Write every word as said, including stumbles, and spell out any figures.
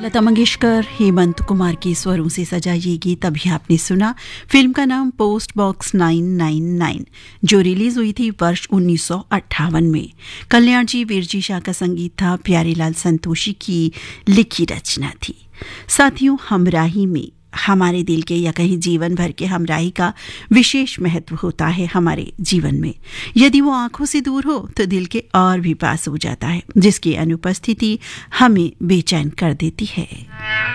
लता मंगेशकर, हेमंत कुमार के स्वरों से सजा ये गीत अभी आपने सुना। फिल्म का नाम post box nine nine nine, जो रिलीज हुई थी वर्ष उन्नीस सौ अट्ठावन में। कल्याण जी वीरजी शाह का संगीत था, प्यारेलाल संतोषी की लिखी रचना थी। साथियों, हमराही में हमारे दिल के या कहीं जीवन भर के हमराही का विशेष महत्व होता है हमारे जीवन में। यदि वो आंखों से दूर हो तो दिल के और भी पास हो जाता है, जिसकी अनुपस्थिति हमें बेचैन कर देती है।